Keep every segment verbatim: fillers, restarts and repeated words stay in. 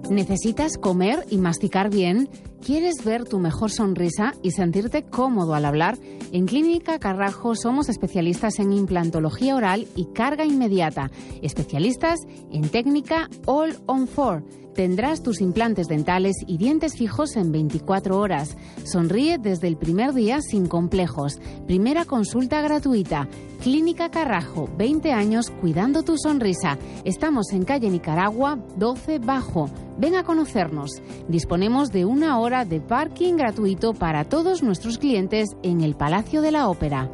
¿Necesitas comer y masticar bien? ¿Quieres ver tu mejor sonrisa y sentirte cómodo al hablar? En Clínica Carrajo somos especialistas en implantología oral y carga inmediata. Especialistas en técnica All on Four. Tendrás tus implantes dentales y dientes fijos en veinticuatro horas. Sonríe desde el primer día sin complejos. Primera consulta gratuita. Clínica Carrajo, veinte años cuidando tu sonrisa. Estamos en calle Nicaragua, doce Bajo. Ven a conocernos. Disponemos de una hora de parking gratuito para todos nuestros clientes en el Palacio de la Ópera.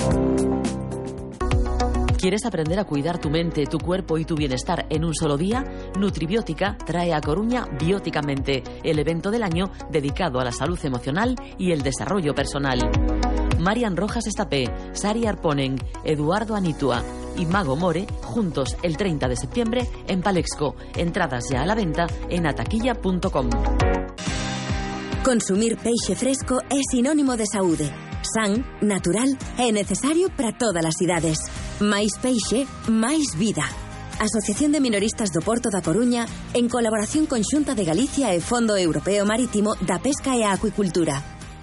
¿Quieres aprender a cuidar tu mente, tu cuerpo y tu bienestar en un solo día? Nutribiótica trae a Coruña Bióticamente, el evento del año dedicado a la salud emocional y el desarrollo personal. Marian Rojas Estapé, Sari Arponen, Eduardo Anitua y Mago More, juntos el treinta de septiembre en Palexco. Entradas ya a la venta en ataquilla punto com. Consumir peixe fresco é sinónimo de saúde. San, natural e necesario para todas as idades. Máis peixe, máis vida. Asociación de Minoristas do Porto da Coruña, en colaboración con Xunta de Galicia e Fondo Europeo Marítimo da Pesca e a Acuicultura.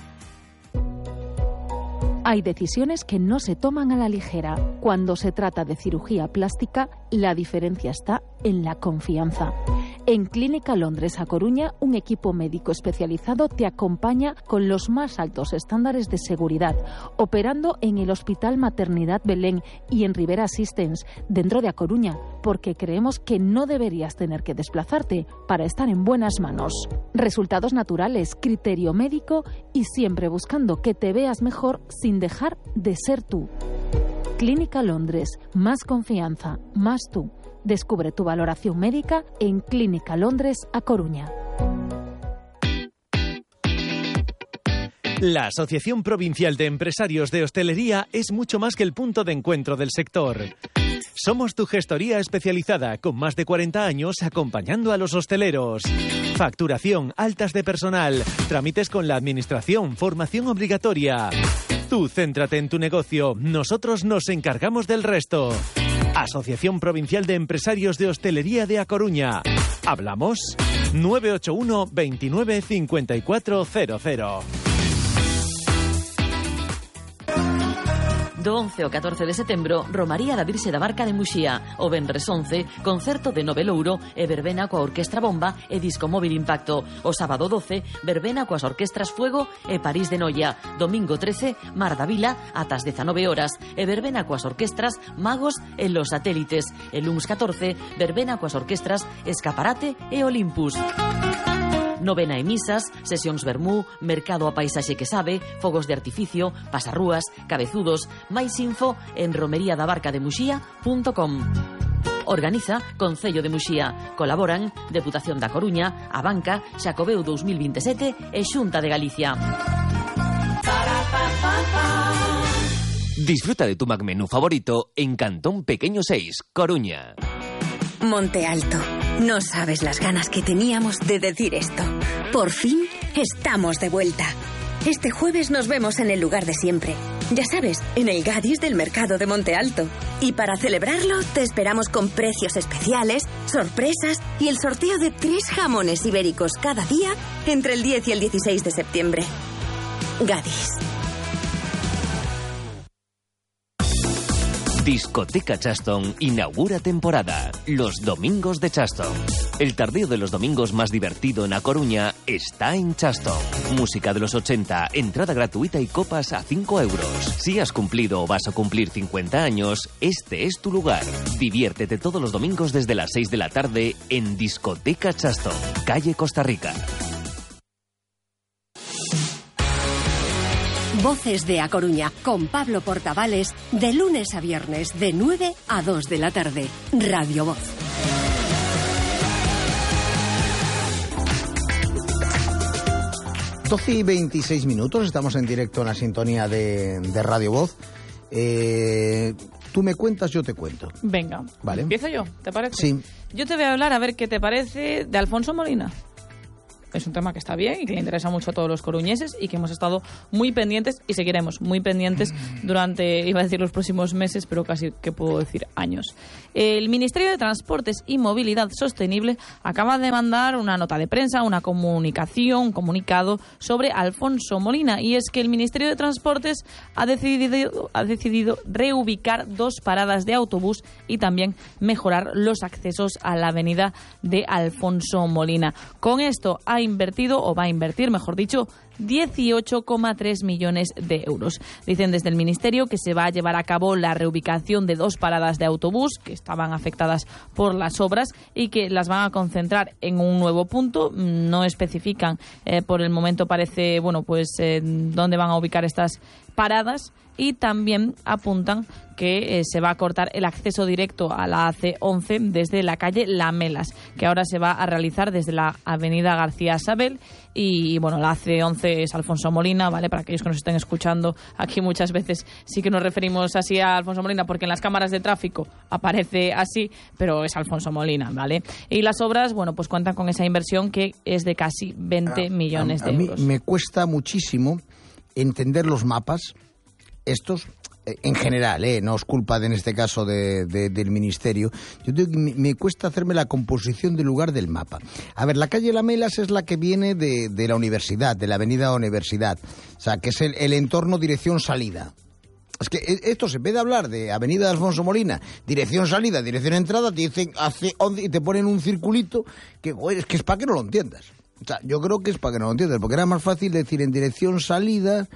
Hay decisiones que no se toman a la ligera. Cuando se trata de cirugía plástica, la diferencia está en la confianza. En Clínica Londres A Coruña, un equipo médico especializado te acompaña con los más altos estándares de seguridad, operando en el Hospital Maternidad Belén y en Rivera Assistance, dentro de A Coruña, porque creemos que no deberías tener que desplazarte para estar en buenas manos. Resultados naturales, criterio médico y siempre buscando que te veas mejor sin dejar de ser tú. Clínica Londres, más confianza, más tú. Descubre tu valoración médica en Clínica Londres A Coruña. La Asociación Provincial de Empresarios de Hostelería es mucho más que el punto de encuentro del sector. Somos tu gestoría especializada con más de cuarenta años acompañando a los hosteleros. Facturación, altas de personal, trámites con la administración, formación obligatoria. Tú céntrate en tu negocio, nosotros nos encargamos del resto. Asociación Provincial de Empresarios de Hostelería de A Coruña. ¿Hablamos? nueve ocho uno, veintinueve, cincuenta y cuatro cero cero. Do once ao catorce de setembro, Romaría da Virxe da Barca de Muxía. O venres once, concerto de Novelouro e verbena coa Orquestra Bomba e Disco Móvil Impacto. O sábado doce, verbena coas Orquestras Fuego e París de Noia. Domingo trece, Mar da Vila, ata as dezanove horas, e verbena coas Orquestras Magos e Los Satélites. E luns catorce, verbena coas Orquestras Escaparate e Olympus. Novena e misas, sesións vermú, mercado a paisaxe que sabe, fogos de artificio, pasarrúas, cabezudos. Máis info en romería da barca de muxía punto com. Organiza Concello de Muxía. Colaboran Deputación da Coruña, a Banca, Xacobeu dos mil veintisiete e Xunta de Galicia. Disfruta de tu McMenú favorito en Cantón Pequeño seis, Coruña. Monte Alto. No sabes las ganas que teníamos de decir esto. Por fin estamos de vuelta. Este jueves nos vemos en el lugar de siempre. Ya sabes, en el Gadis del Mercado de Monte Alto. Y para celebrarlo, te esperamos con precios especiales, sorpresas y el sorteo de tres jamones ibéricos cada día entre el diez y el dieciséis de septiembre. Gadis. Discoteca Chaston inaugura temporada. Los domingos de Chaston. El tardeo de los domingos más divertido en A Coruña está en Chaston. Música de los ochenta, entrada gratuita y copas a cinco euros. Si has cumplido o vas a cumplir cincuenta años, este es tu lugar. Diviértete todos los domingos desde las seis de la tarde en Discoteca Chaston, calle Costa Rica. Voces de A Coruña, con Pablo Portavales, de lunes a viernes, de nueve a dos de la tarde. Radio Voz. doce y veintiséis minutos, estamos en directo en la sintonía de, de Radio Voz. Eh, tú me cuentas, yo te cuento. Venga, ¿vale? ¿Empiezo yo? ¿Te parece? Sí. Yo te voy a hablar, a ver qué te parece, de Alfonso Molina. es un tema que está bien y que le interesa mucho a todos los coruñeses y que hemos estado muy pendientes y seguiremos muy pendientes durante, iba a decir los próximos meses, pero casi que puedo decir años. El Ministerio de Transportes y Movilidad Sostenible acaba de mandar una nota de prensa, una comunicación, un comunicado sobre Alfonso Molina, y es que el Ministerio de Transportes ha decidido, ha decidido reubicar dos paradas de autobús y también mejorar los accesos a la avenida de Alfonso Molina. Con esto ha invertido, o va a invertir, mejor dicho, dieciocho coma tres millones de euros. Dicen desde el Ministerio que se va a llevar a cabo la reubicación de dos paradas de autobús que estaban afectadas por las obras y que las van a concentrar en un nuevo punto. No especifican, eh, por el momento parece, bueno, pues eh, dónde van a ubicar estas paradas, y también apuntan que eh, se va a cortar el acceso directo a la A C once desde la calle Lamelas, que ahora se va a realizar desde la avenida García Sabel. Y bueno, la A C once es Alfonso Molina, ¿vale? Para aquellos que nos estén escuchando, aquí muchas veces sí que nos referimos así a Alfonso Molina porque en las cámaras de tráfico aparece así, pero es Alfonso Molina, ¿vale? Y las obras, bueno, pues cuentan con esa inversión que es de casi veinte millones de euros. A mí me cuesta muchísimo entender los mapas estos, en general, ¿eh? No es culpa de, en este caso de, de, del Ministerio. Yo digo que me, me cuesta hacerme la composición del lugar del mapa. A ver, la calle Lamelas es la que viene de, de la universidad, de la avenida Universidad, o sea, que es el, el entorno dirección salida. Es que esto, en vez de hablar de avenida Alfonso Molina, dirección salida, dirección entrada, te dicen hace y te ponen un circulito que, joder, es que es para que no lo entiendas. O sea, yo creo que es para que no lo entiendas, porque era más fácil decir en dirección salida.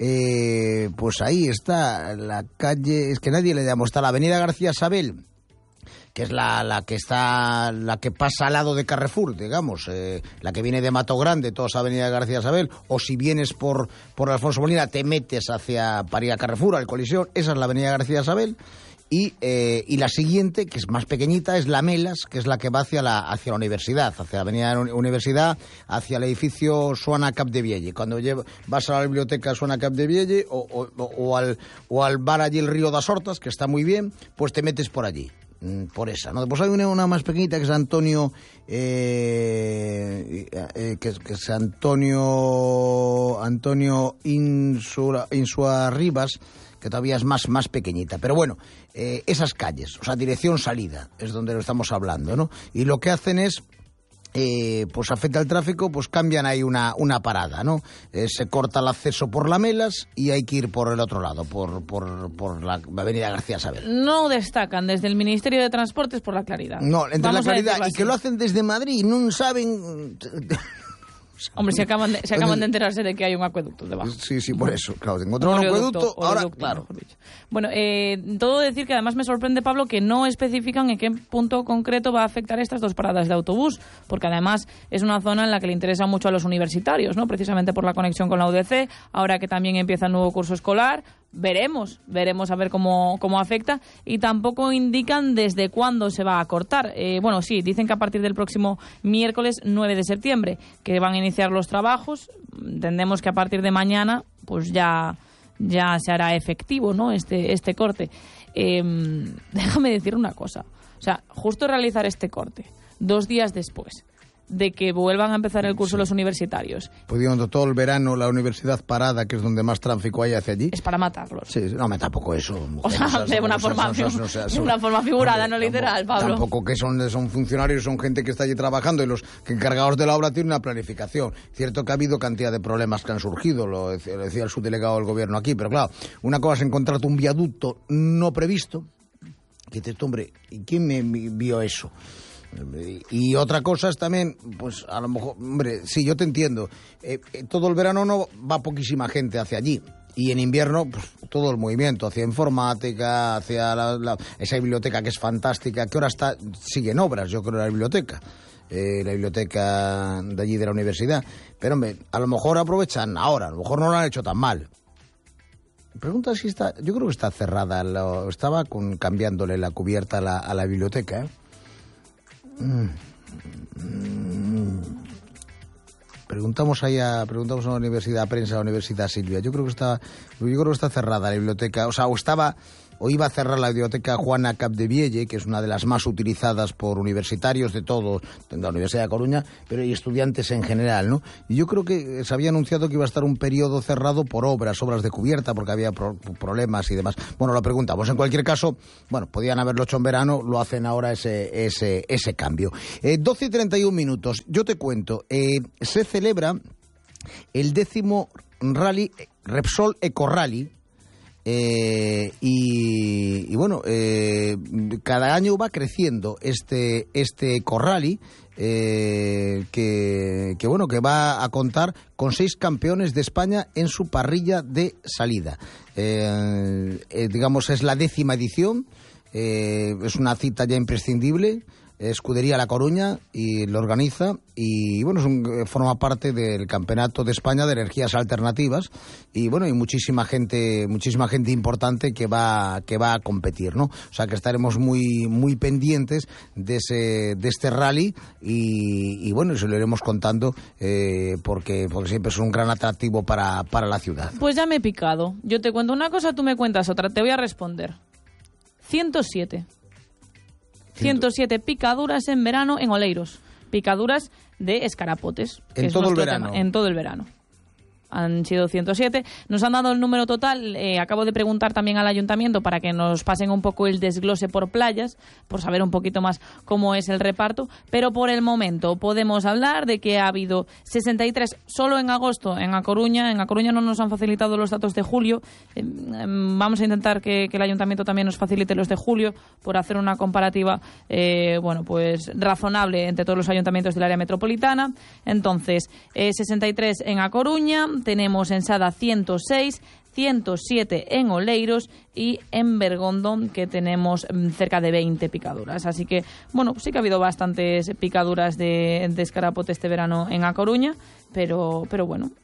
Eh, pues ahí está la calle, es que nadie le llama, está la avenida García Sabel, que es la, la que está, la que pasa al lado de Carrefour, digamos, eh, la que viene de Mato Grande, toda esa avenida García Sabel, o si vienes por, por Alfonso Molina, te metes hacia, para ir a Carrefour, al Colisión, esa es la avenida García Sabel. Y, eh, y la siguiente, que es más pequeñita, es Lamelas, que es la que va hacia la, hacia la universidad, hacia la avenida Universidad, hacia el edificio Suana Capdevielle. Cuando lleva, vas a la biblioteca Suana Capdevielle o, o, o, al, o al bar allí el Río das Hortas, que está muy bien, pues te metes por allí, por esa, ¿no? Pues hay una, una más pequeñita que es Antonio, eh, eh, que, que es Antonio, Antonio Insua, Insua Rivas, que todavía es más, más pequeñita. Pero bueno, eh, esas calles, o sea, dirección salida, es donde lo estamos hablando, ¿no? Y lo que hacen es, eh, pues afecta el tráfico, pues cambian ahí una, una parada, ¿no? Eh, se corta el acceso por Lamelas y hay que ir por el otro lado, por, por, por la avenida García Sabel. No destacan desde el Ministerio de Transportes por la claridad. No, entre Vamos la claridad y que lo hacen desde Madrid, no saben... Hombre, se acaban, de, se acaban de enterarse de que hay un acuedocuto debajo. Sí, sí, por eso. Claro, encontraron un acueducto, ahora, claro. Bueno, eh, todo decir que además me sorprende, Pablo, que no especifican en qué punto concreto va a afectar estas dos paradas de autobús, porque además es una zona en la que le interesa mucho a los universitarios, ¿no? Precisamente por la conexión con la U D C, ahora que también empieza el nuevo curso escolar. Veremos, veremos a ver cómo, cómo afecta, y tampoco indican desde cuándo se va a cortar. Eh, bueno, sí, dicen que a partir del próximo miércoles nueve de septiembre, que van a iniciar los trabajos. Entendemos que a partir de mañana pues ya, ya se hará efectivo, ¿no? este, este corte. Eh, déjame decir una cosa. O sea, justo realizar este corte dos días después de que vuelvan a empezar el curso sí. los universitarios. Pudiendo todo el verano la universidad parada, que es donde más tráfico hay hacia allí. Es para matarlos. Sí, no, me tampoco eso. O sea, o sea de una, forma, no, no, sea, de una forma figurada, hombre, no literal, tampoco, Pablo. Tampoco que son, son funcionarios, son gente que está allí trabajando y los que encargados de la obra tienen una planificación. Cierto que ha habido cantidad de problemas que han surgido, lo decía, lo decía el subdelegado del gobierno aquí, pero claro, una cosa es encontrarte un viaducto no previsto, que te hombre, ¿y quién me vio eso? Y otra cosa es también, pues a lo mejor, hombre, sí, yo te entiendo, eh, eh, todo el verano no va poquísima gente hacia allí, y en invierno, pues todo el movimiento hacia informática, hacia la, la, esa biblioteca que es fantástica, que ahora está, siguen obras, yo creo, la biblioteca, eh, la biblioteca de allí de la universidad, pero hombre, a lo mejor aprovechan ahora, a lo mejor no lo han hecho tan mal. Pregunta si está, yo creo que está cerrada, lo, estaba con, cambiándole la cubierta a la, a la biblioteca, ¿eh? Preguntamos allá, preguntamos a la universidad, a prensa, a la universidad Silvia. Yo creo que está, yo creo que está cerrada la biblioteca, o sea, o estaba, o iba a cerrar la biblioteca Juana Capdevielle, que es una de las más utilizadas por universitarios de todo, de la Universidad de Coruña, pero y estudiantes en general, ¿no? Y yo creo que se había anunciado que iba a estar un periodo cerrado por obras, obras de cubierta, porque había pro- problemas y demás. Bueno, lo preguntamos. En cualquier caso, bueno, podían haberlo hecho en verano, lo hacen ahora ese, ese, ese cambio. Eh, doce y treinta y un minutos. Yo te cuento, eh, se celebra el décimo rally, Repsol Eco Rally, eh, y, y bueno, eh, cada año va creciendo este, este Eco Rally, eh, que, que bueno, que va a contar con seis campeones de España en su parrilla de salida. Eh, eh, digamos, es la décima edición, eh, es una cita ya imprescindible. Escudería La Coruña y lo organiza y bueno, es un, forma parte del Campeonato de España de Energías Alternativas y bueno, hay muchísima gente, muchísima gente importante que va que va a competir, ¿no? O sea que estaremos muy muy pendientes de ese de este rally y, y bueno, se lo iremos contando eh, porque porque siempre es un gran atractivo para para la ciudad. Pues ya me he picado. Yo te cuento una cosa, tú me cuentas otra. Te voy a responder. ciento siete. ciento siete picaduras en verano en Oleiros. Picaduras de escarapotes. En todo el verano. Tema. En todo el verano. Han sido ciento siete. Nos han dado el número total. Eh, acabo de preguntar también al ayuntamiento para que nos pasen un poco el desglose por playas, por saber un poquito más cómo es el reparto. Pero por el momento podemos hablar de que ha habido sesenta y tres solo en agosto en A Coruña. En A Coruña no nos han facilitado los datos de julio. Eh, vamos a intentar que, que el ayuntamiento también nos facilite los de julio por hacer una comparativa eh, bueno, pues razonable entre todos los ayuntamientos del área metropolitana. Entonces, eh, sesenta y tres en A Coruña. Tenemos en Sada ciento seis, ciento siete en Oleiros y en Bergondo, que tenemos cerca de veinte picaduras. Así que, bueno, sí que ha habido bastantes picaduras de, de escarapote este verano en A Coruña, pero, pero bueno,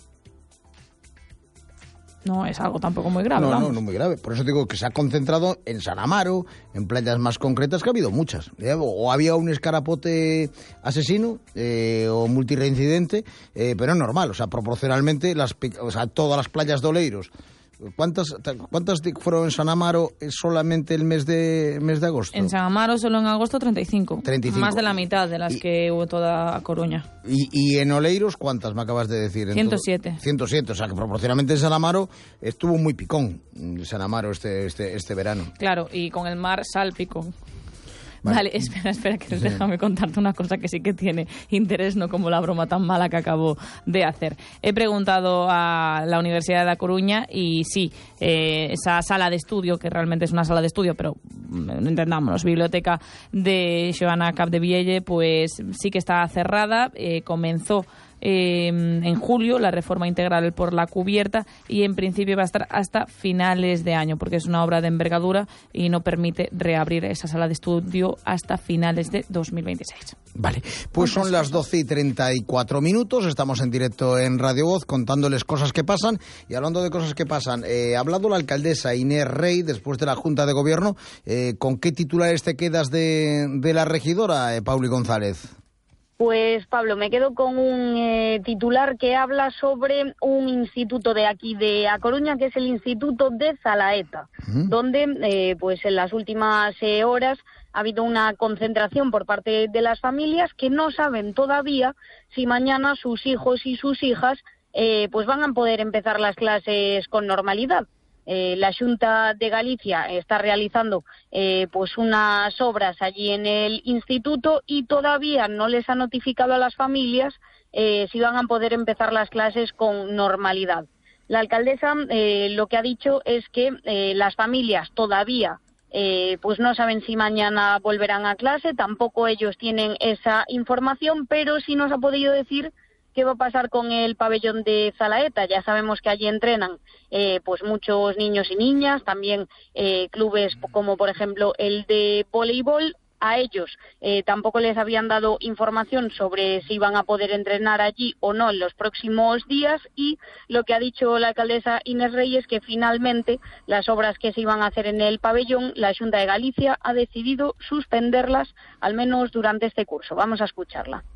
no es algo tampoco muy grave. No, vamos. no, no muy grave. Por eso digo que se ha concentrado en San Amaro, en playas más concretas, que ha habido muchas. ¿eh? O había un escarapote asesino eh, o multireincidente, eh, pero es normal. O sea, proporcionalmente, las, o sea, todas las playas de Oleiros. ¿Cuántas, ¿Cuántas fueron en San Amaro solamente el mes de mes de agosto? En San Amaro solo en agosto treinta y cinco. treinta y cinco. Más de la mitad de las y, que hubo toda A Coruña. Y, y en Oleiros, ¿cuántas me acabas de decir? ciento siete. ciento siete, o sea que proporcionalmente en San Amaro estuvo muy picón, San Amaro este, este, este verano. Claro, y con el mar salpicón. Vale, vale espera, espera, que déjame contarte una cosa que sí que tiene interés, no como la broma tan mala que acabo de hacer. He preguntado a la Universidad de A Coruña y sí, eh, esa sala de estudio, que realmente es una sala de estudio, pero entendámonos, biblioteca de Xoana Capdevielle, pues sí que está cerrada, eh, comenzó Eh, en julio la reforma integral por la cubierta y en principio va a estar hasta finales de año porque es una obra de envergadura y no permite reabrir esa sala de estudio hasta finales de dos mil veintiséis. Vale, pues son las doce y treinta y cuatro minutos, estamos en directo en Radio Voz contándoles cosas que pasan y hablando de cosas que pasan, eh, ha hablado la alcaldesa Inés Rey después de la Junta de Gobierno. Eh, ¿con qué titulares te quedas de, de la regidora, eh, Pauli González? Pues, Pablo, me quedo con un eh, titular que habla sobre un instituto de aquí de A Coruña, que es el Instituto de Zalaeta, uh-huh. donde eh, pues en las últimas eh, horas ha habido una concentración por parte de las familias que no saben todavía si mañana sus hijos y sus hijas eh, pues van a poder empezar las clases con normalidad. Eh, la Xunta de Galicia está realizando eh, pues unas obras allí en el instituto y todavía no les ha notificado a las familias eh, si van a poder empezar las clases con normalidad. La alcaldesa eh, lo que ha dicho es que eh, las familias todavía eh, pues no saben si mañana volverán a clase, tampoco ellos tienen esa información, pero sí nos ha podido decir qué va a pasar con el pabellón de Zalaeta. Ya sabemos que allí entrenan eh, pues muchos niños y niñas, también eh, clubes como por ejemplo el de voleibol. A ellos eh, tampoco les habían dado información sobre si iban a poder entrenar allí o no en los próximos días y lo que ha dicho la alcaldesa Inés Rey es que finalmente las obras que se iban a hacer en el pabellón, la Xunta de Galicia ha decidido suspenderlas al menos durante este curso. Vamos a escucharla.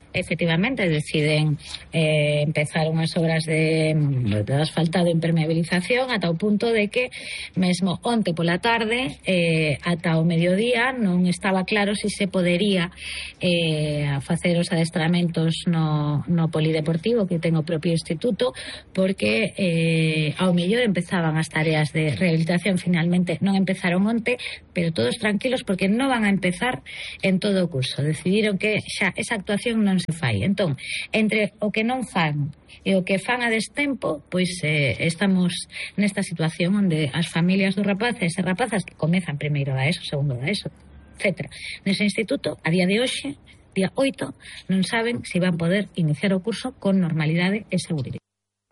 efectivamente deciden eh, empezar unhas obras de, de asfaltado e impermeabilización ata o punto de que mesmo onte pola tarde eh, ata o mediodía non estaba claro se se podería eh, facer os adestramentos no, no polideportivo que ten o propio instituto, porque eh, ao mellor empezaban as tareas de rehabilitación, finalmente non empezaron onte, pero todos tranquilos porque non van a empezar en todo o curso. Decidiron que xa esa actuación non se fai. Entón, entre o que non fan e o que fan a destempo, pois eh, estamos nesta situación onde as familias dos rapaces e rapazas que comezan primeiro da ESO, segundo da ESO, etcétera, nese instituto, a día de hoxe, día oito, non saben se van poder iniciar o curso con normalidade e seguridade.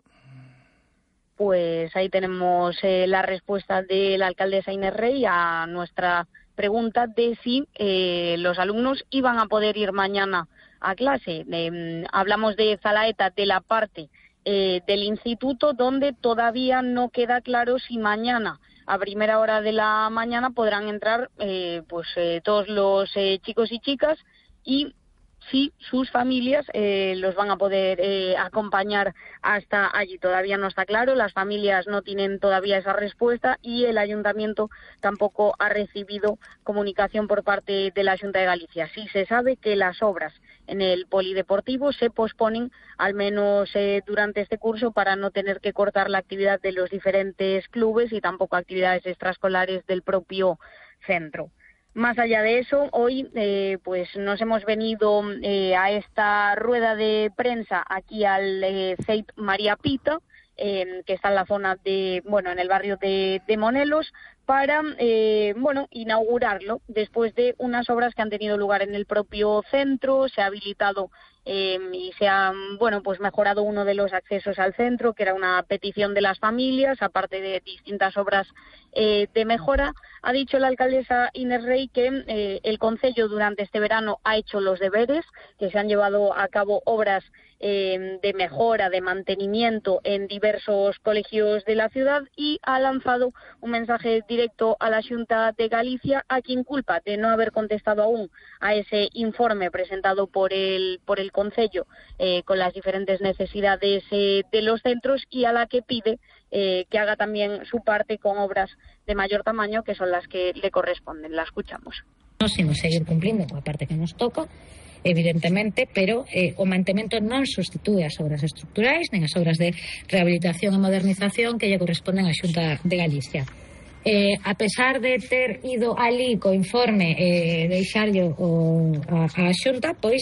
Pues ahí tenemos eh, la respuesta de la alcaldesa Inés Rey a nuestra pregunta de si eh, los alumnos iban a poder ir mañana a clase. Eh, hablamos de Zalaeta, de la parte eh, del instituto, donde todavía no queda claro si mañana a primera hora de la mañana podrán entrar eh, pues eh, todos los eh, chicos y chicas, y si sus familias eh, los van a poder eh, acompañar hasta allí. Todavía no está claro, las familias no tienen todavía esa respuesta y el ayuntamiento tampoco ha recibido comunicación por parte de la Xunta de Galicia. Sí se sabe que las obras en el polideportivo se posponen al menos eh, durante este curso para no tener que cortar la actividad de los diferentes clubes y tampoco actividades extraescolares del propio centro. Más allá de eso, hoy eh, pues nos hemos venido eh, a esta rueda de prensa aquí al eh, C E I P María Pita, eh, que está en la zona de, bueno, en el barrio de, de Monelos, para eh, bueno, inaugurarlo después de unas obras que han tenido lugar en el propio centro. Se ha habilitado eh, y se ha bueno, pues mejorado uno de los accesos al centro, que era una petición de las familias, aparte de distintas obras eh, de mejora. Ha dicho la alcaldesa Inés Rey que eh, el concello durante este verano ha hecho los deberes, que se han llevado a cabo obras eh, de mejora, de mantenimiento en diversos colegios de la ciudad, y ha lanzado un mensaje directo a la Xunta de Galicia, a quien culpa de no haber contestado aún a ese informe presentado por el por el concello eh, con las diferentes necesidades eh, de los centros, y a la que pide eh, que haga también su parte con obras de mayor tamaño, que son las que le corresponden. La escuchamos. Sino seguir cumplindo coa parte que nos toca, evidentemente, pero eh, o mantemento non substitúe as obras estructurais nen as obras de rehabilitación e modernización que lle corresponden á Xunta de Galicia. Eh, a pesar de ter ido ali co informe eh, deixarlo o, a, a Xunta, pois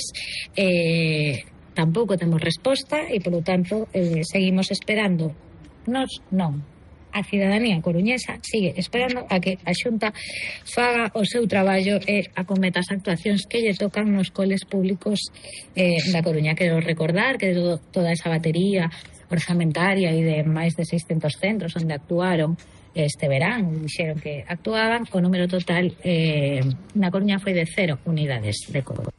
eh, tampouco temos resposta e, polo tanto, eh, seguimos esperando. Nos non. A cidadanía coruñesa sigue esperando a que a Xunta faga o seu traballo e acometa as actuacións que lle tocan nos coles públicos eh, da Coruña. Quero recordar que de todo, toda esa batería orzamentaria e de máis de seiscentos centros onde actuaron este verán, dixeron que actuaban, o número total eh, na Coruña foi de cero unidades de coro.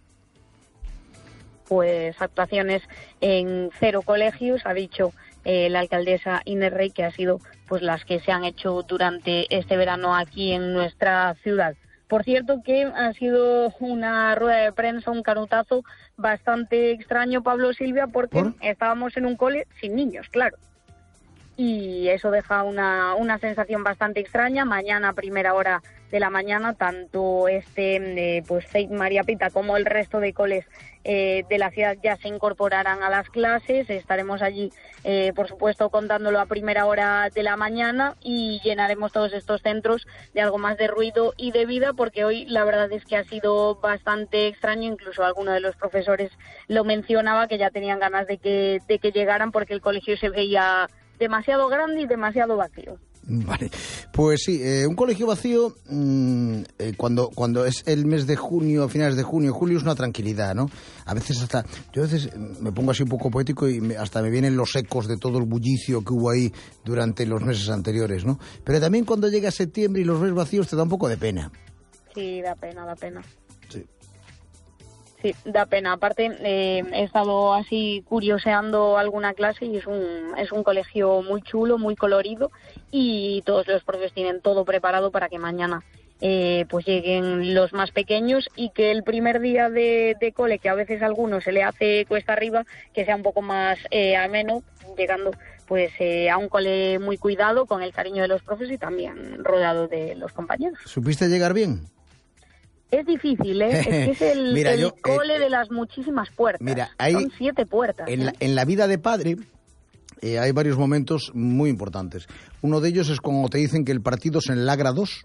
Pues actuaciones en cero colegios, ha dicho eh, la alcaldesa Inés Rey, que ha sido pues las que se han hecho durante este verano aquí en nuestra ciudad. Por cierto que ha sido una rueda de prensa, un canutazo bastante extraño, Pablo, Silvia, porque ¿por? estábamos en un cole sin niños, claro. Y eso deja una, una sensación bastante extraña. Mañana, a primera hora de la mañana, tanto este eh, pues C E I P María Pita como el resto de coles eh, de la ciudad ya se incorporarán a las clases. Estaremos allí, eh, por supuesto, contándolo a primera hora de la mañana, y llenaremos todos estos centros de algo más de ruido y de vida, porque hoy la verdad es que ha sido bastante extraño. Incluso alguno de los profesores lo mencionaba, que ya tenían ganas de que, de que llegaran, porque el colegio se veía demasiado grande y demasiado vacío. Vale, pues sí, eh, un colegio vacío mmm, eh, cuando cuando es el mes de junio, a finales de junio, julio, es una tranquilidad, ¿no? A veces hasta, yo a veces me pongo así un poco poético y me, hasta me vienen los ecos de todo el bullicio que hubo ahí durante los meses anteriores, ¿no? Pero también cuando llega septiembre y los ves vacíos te da un poco de pena. Sí, da pena, da pena. Sí. Sí, da pena. Aparte, eh, he estado así curioseando alguna clase y es un, es un colegio muy chulo, muy colorido, y todos los profes tienen todo preparado para que mañana eh, pues lleguen los más pequeños y que el primer día de, de cole, que a veces a algunos se le hace cuesta arriba, que sea un poco más eh, ameno, llegando pues eh, a un cole muy cuidado, con el cariño de los profes y también rodeado de los compañeros. ¿Supiste llegar bien? Es difícil, ¿eh? Es que es el, mira, el yo, cole eh, de las muchísimas puertas. Mira, hay, son siete puertas. En, ¿eh? la, en la vida de padre eh, hay varios momentos muy importantes. Uno de ellos es cuando te dicen que el partido es en Lagra dos.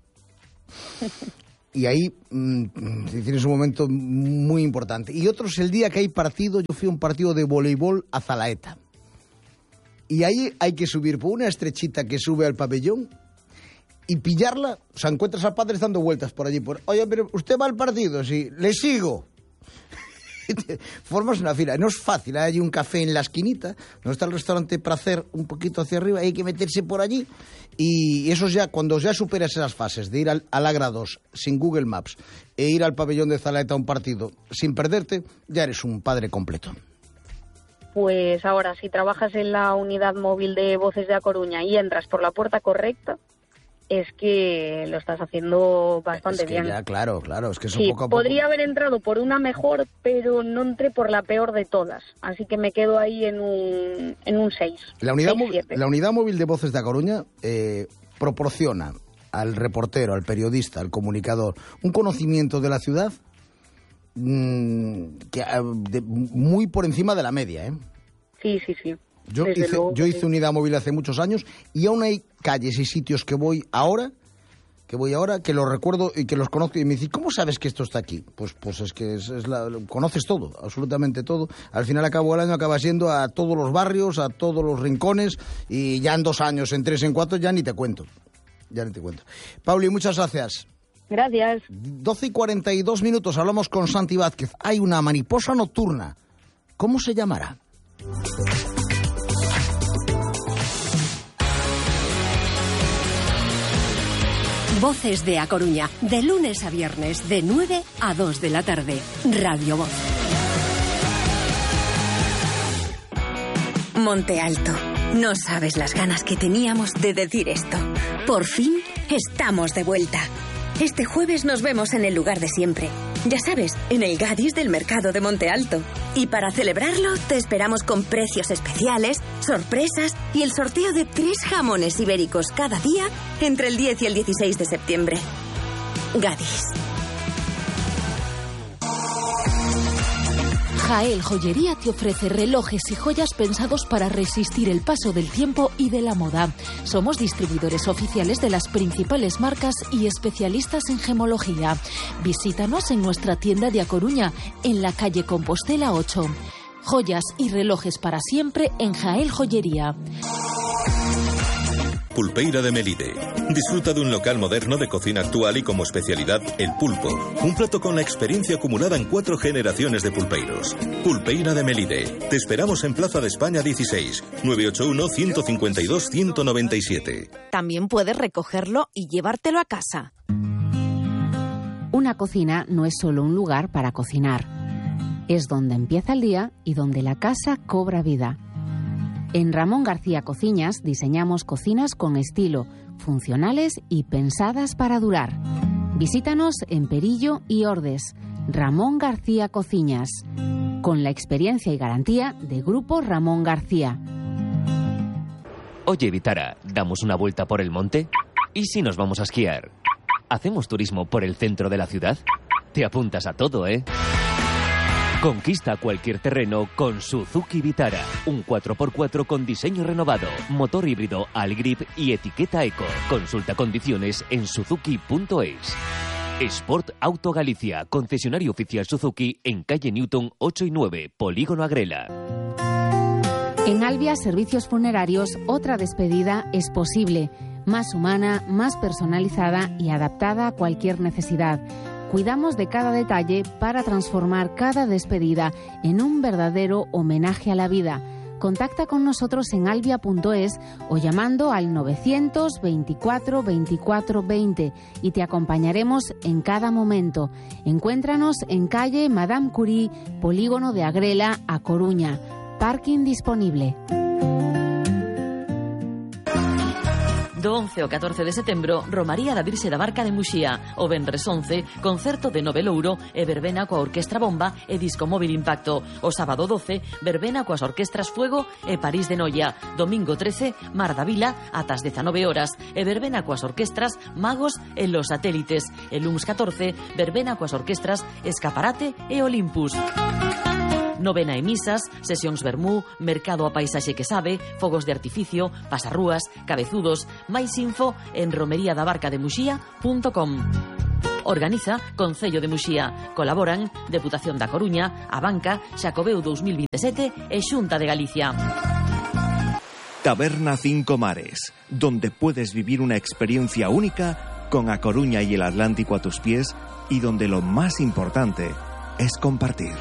Y ahí mmm, tienes un momento muy importante. Y otro es el día que hay partido. Yo fui a un partido de voleibol a Zalaeta. Y ahí hay que subir por una estrechita que sube al pabellón y pillarla. O sea, encuentras a padres dando vueltas por allí. Por, oye, pero usted va al partido, sí, le sigo. Formas una fila. No es fácil, hay un café en la esquinita, no está el restaurante Pracer un poquito hacia arriba, hay que meterse por allí. Y eso ya, cuando ya superas esas fases de ir al, al Agra dos sin Google Maps e ir al pabellón de Zalaeta a un partido sin perderte, ya eres un padre completo. Pues ahora, si trabajas en la unidad móvil de Voces de A Coruña y entras por la puerta correcta, es que lo estás haciendo bastante es que bien. Ya, claro, claro, es que es sí, un poco a poco. Podría haber entrado por una mejor, pero no entré por la peor de todas. Así que me quedo ahí en un, en un seis. La unidad, seis, la unidad móvil de Voces de A Coruña eh, proporciona al reportero, al periodista, al comunicador, un conocimiento de la ciudad que, de, muy por encima de la media, ¿eh? Sí, sí, sí. Yo Desde hice, luego, yo hice sí. unidad móvil hace muchos años y aún hay calles y sitios que voy ahora, que voy ahora, que los recuerdo y que los conozco y me dicen, ¿cómo sabes que esto está aquí? Pues, pues es que es, es la, conoces todo, absolutamente todo. Al final, a cabo del año, acabas yendo a todos los barrios, a todos los rincones y ya en dos años, en tres, en cuatro, ya ni te cuento. Ya ni te cuento. Pauli, muchas gracias. Gracias. doce y cuarenta y dos minutos, hablamos con Santi Vázquez. Hay una mariposa nocturna. ¿Cómo se llamará? Voces de A Coruña, de lunes a viernes, de nueve a dos de la tarde. Radio Voz. Monte Alto. No sabes las ganas que teníamos de decir esto. Por fin estamos de vuelta. Este jueves nos vemos en el lugar de siempre. Ya sabes, en el Gadis del Mercado de Monte Alto. Y para celebrarlo, te esperamos con precios especiales, sorpresas y el sorteo de tres jamones ibéricos cada día entre el diez y el dieciséis de septiembre. Gadis. Jael Joyería te ofrece relojes y joyas pensados para resistir el paso del tiempo y de la moda. Somos distribuidores oficiales de las principales marcas y especialistas en gemología. Visítanos en nuestra tienda de A Coruña, en la calle Compostela ocho. Joyas y relojes para siempre en Jael Joyería. Pulpeira de Melide. Disfruta de un local moderno de cocina actual y como especialidad el pulpo. Un plato con la experiencia acumulada en cuatro generaciones de pulpeiros. Pulpeira de Melide. Te esperamos en Plaza de España dieciséis, nueve ocho uno, uno cinco dos, uno nueve siete. También puedes recogerlo y llevártelo a casa. Una cocina no es solo un lugar para cocinar. Es donde empieza el día y donde la casa cobra vida. En Ramón García Cocinas diseñamos cocinas con estilo, funcionales y pensadas para durar. Visítanos en Perillo y Ordes. Ramón García Cocinas, con la experiencia y garantía de Grupo Ramón García. Oye, Vitara, ¿damos una vuelta por el monte? ¿Y si nos vamos a esquiar? ¿Hacemos turismo por el centro de la ciudad? Te apuntas a todo, ¿eh? Conquista cualquier terreno con Suzuki Vitara. Un cuatro por cuatro con diseño renovado, motor híbrido Algrip y etiqueta Eco. Consulta condiciones en suzuki punto es. Sport Auto Galicia, concesionario oficial Suzuki en calle Newton ocho y nueve, Polígono Agrela. En Albia Servicios Funerarios, otra despedida es posible. Más humana, más personalizada y adaptada a cualquier necesidad. Cuidamos de cada detalle para transformar cada despedida en un verdadero homenaje a la vida. Contacta con nosotros en albia punto es o llamando al novecientos veinticuatro veinticuatro veinte y te acompañaremos en cada momento. Encuéntranos en calle Madame Curie, Polígono de Agrela, A Coruña. Parking disponible. Do once ao catorce de setembro, Romaría da Virxe da Barca de Muxía. O venres once, concerto de Novelouro e verbena coa Orquestra Bomba e Disco Móvil Impacto. O sábado doce, verbena coas orquestras Fuego e París de Noia. Domingo trece, Mar da Vila ata as dezanove horas e verbena coas orquestras Magos e Los Satélites. E luns catorce, verbena coas orquestras Escaparate e Olympus. Novena e misas, sesións vermú, mercado a paisaxe que sabe, fogos de artificio, pasarrúas, cabezudos. Máis info en romería da barca de muxía punto com. Organiza Concello de Muxía. Colaboran Deputación da Coruña, a Banca, Xacobeo dos mil veintisiete e Xunta de Galicia. Taberna Cinco Mares, donde puedes vivir una experiencia única con A Coruña y el Atlántico a tus pies y donde lo más importante es compartir.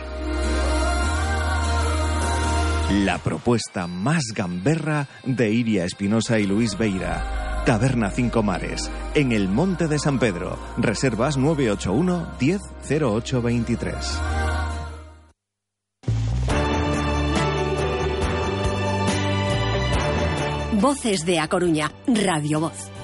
La propuesta más gamberra de Iria Espinosa y Luis Beira. Taberna Cinco Mares, en el Monte de San Pedro. Reservas nueve ocho uno, diez, cero ocho veintitrés. Voces de A Coruña, Radio Voz.